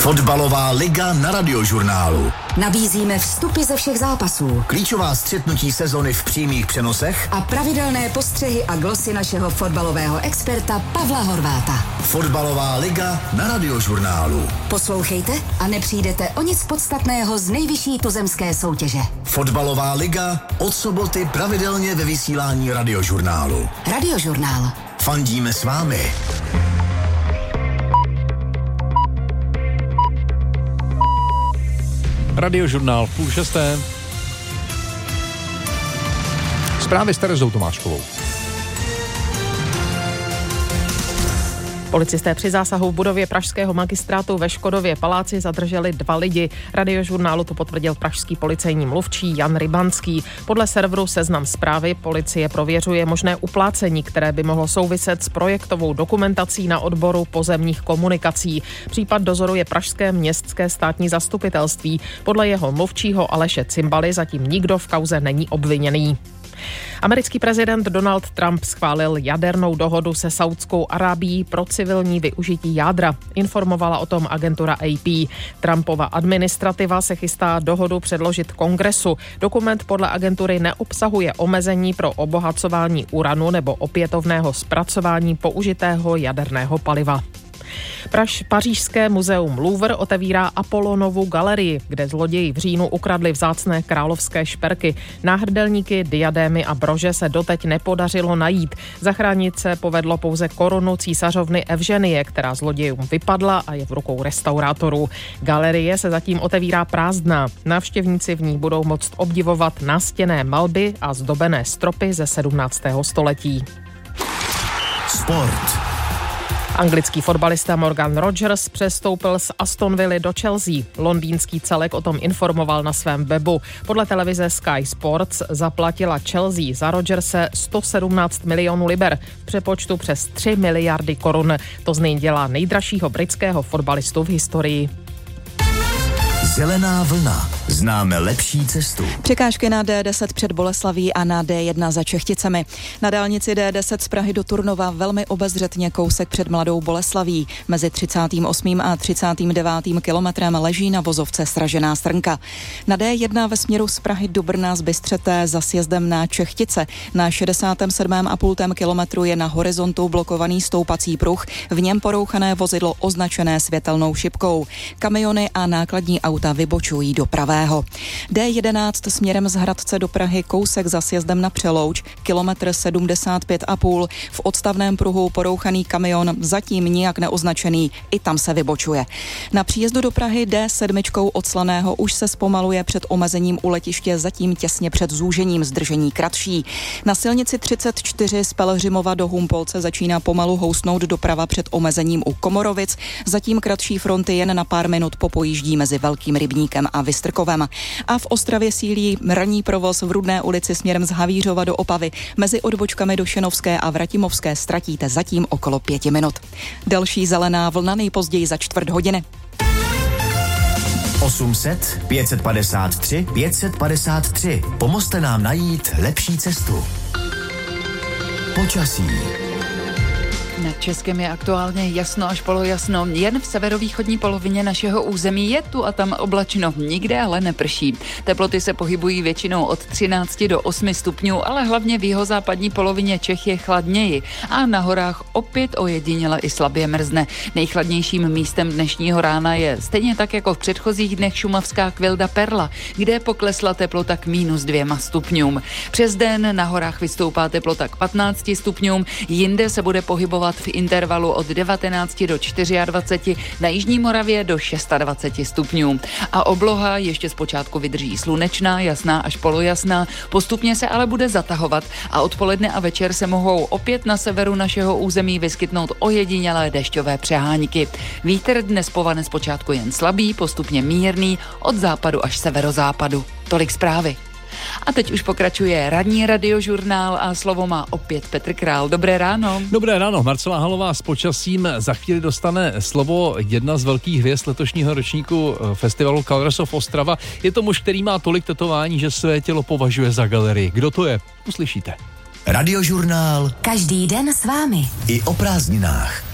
Fotbalová liga na Radiožurnálu. Nabízíme vstupy ze všech zápasů, Klíčová střetnutí sezony v přímých přenosech a pravidelné postřehy a glosy našeho fotbalového experta Pavla Horváta. Fotbalová liga na Radiožurnálu. Poslouchejte a nepřijdete o nic podstatného z nejvyšší tuzemské soutěže. Fotbalová liga od soboty pravidelně ve vysílání Radiožurnálu. Radiožurnál. Fandíme s vámi. Radiožurnál 5:30. Zprávy s Terezou Tomáškovou. Policisté při zásahu v budově pražského magistrátu ve Škodově paláci zadrželi 2 lidi. Radiožurnálu to potvrdil pražský policejní mluvčí Jan Rybanský. Podle serveru Seznam Zprávy policie prověřuje možné uplácení, které by mohlo souviset s projektovou dokumentací na odboru pozemních komunikací. Případ dozoruje pražské městské státní zastupitelství. Podle jeho mluvčího Aleše Cimbaly zatím nikdo v kauze není obviněný. Americký prezident Donald Trump schválil jadernou dohodu se Saudskou Arábií pro civilní využití jádra. Informovala o tom agentura AP. Trumpova administrativa se chystá dohodu předložit Kongresu. Dokument podle agentury neobsahuje omezení pro obohacování uranu nebo opětovného zpracování použitého jaderného paliva. Pařížské muzeum Louvre otevírá Apollonovu galerii, kde zloději v říjnu ukradli vzácné královské šperky. Náhrdelníky, diadémy a brože se doteď nepodařilo najít. Zachránit se povedlo pouze korunu císařovny Evženie, která zlodějům vypadla a je v rukou restaurátorů. Galerie se zatím otevírá prázdná. Návštěvníci v ní budou moct obdivovat nástěnné malby a zdobené stropy ze 17. století. Sport. Anglický fotbalista Morgan Rogers přestoupil z Aston Villy do Chelsea. Londýnský celek o tom informoval na svém webu. Podle televize Sky Sports zaplatila Chelsea za Rogerse 117 milionů liber, v přepočtu přes 3 miliardy korun. To z něj dělá nejdražšího britského fotbalistu v historii. Zelená vlna. Známe lepší cestu. Překážky na D10 před Boleslaví a na D1 za Čechticemi. Na dálnici D10 z Prahy do Turnova velmi obezřetně kousek před Mladou Boleslaví. Mezi 38. a 39. kilometrem leží na vozovce sražená srnka. Na D1 ve směru z Prahy do Brna z Bystřeté za sjezdem na Čechtice. Na 67,5 kilometru je na horizontu blokovaný stoupací pruh, v něm porouchané vozidlo označené světelnou šipkou. Kamiony a nákladní auta vybočují do pravého. D11 směrem z Hradce do Prahy kousek za sjezdem na Přelouč, kilometr 75,5. V odstavném pruhu porouchaný kamion, zatím nijak neoznačený, i tam se vybočuje. Na příjezdu do Prahy D7 od Slaného už se zpomaluje před omezením u letiště, zatím těsně před zúžením, zdržení kratší. Na silnici 34 z Pelhřimova do Humpolce začíná pomalu housnout doprava před omezením u Komorovic, zatím kratší fronty jen na pár minut popojíždí mezi Velkým Rybníkem a Vystrkovem. A v Ostravě sílí ranní provoz v Rudné ulici směrem z Havířova do Opavy. Mezi odbočkami do Šenovské a Vratimovské ztratíte zatím okolo 5 minut. Další zelená vlna nejpozději za 4 hodiny. 800 553 553. Pomozte nám najít lepší cestu. Počasí. Nad Českem je aktuálně jasno až polojasno. Jen v severovýchodní polovině našeho území je tu a tam oblačno. Nikde ale neprší. Teploty se pohybují většinou od 13 do 8 stupňů, ale hlavně v jihozápadní polovině Čech je chladněji. A na horách opět ojediněle i slabě mrzne. Nejchladnějším místem dnešního rána je stejně tak jako v předchozích dnech šumavská Kvilda Perla, kde poklesla teplota k -2 stupňům. Přes den na horách vystoupá teplota k 15 stupňům, jinde se bude pohybovat v intervalu od 19 do 24, na Jižní Moravě do 26 stupňů. A obloha ještě zpočátku vydrží slunečná, jasná až polojasná, postupně se ale bude zatahovat a odpoledne a večer se mohou opět na severu našeho území vyskytnout ojedinělé dešťové přehánky. Vítr dnes povane zpočátku jen slabý, postupně mírný, od západu až severozápadu. Tolik zprávy. A teď už pokračuje ranní radiožurnál a slovo má opět Petr Král. Dobré ráno. Dobré ráno, Marcela Halová s počasím. Za chvíli dostane slovo jedna z velkých hvězd letošního ročníku festivalu Colors of Ostrava. Je to muž, který má tolik tetování, že své tělo považuje za galerii. Kdo to je? Uslyšíte. Radiožurnál. Každý den s vámi. I o prázdninách.